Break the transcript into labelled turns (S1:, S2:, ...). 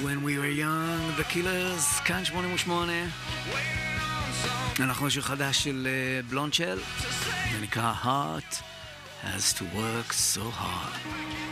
S1: When We Were Young, The Killers, כאן 88. אנחנו שיר חדש של בלונצ'ל, זה נקרא Heart Has to Work So Hard.